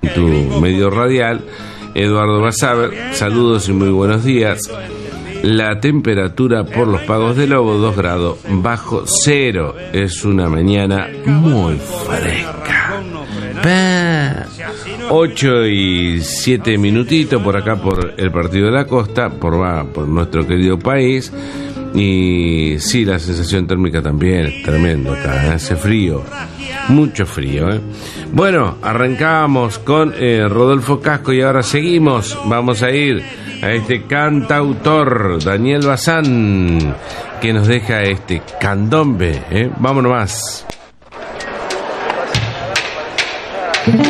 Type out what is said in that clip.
tu medio radial. Eduardo Basaber, saludos y muy buenos días. La temperatura por los Pagos de Lobo, 2 grados bajo cero. Es una mañana muy fresca. 8:07 minutitos por acá, por el Partido de la Costa, por nuestro querido país. Y sí, la sensación térmica también es tremendo acá, hace frío, mucho frío, ¿eh? Bueno, arrancamos con Rodolfo Casco y ahora seguimos. Vamos a ir a este cantautor Daniel Bazán, que nos deja este candombe, ¿eh? Vámonos más.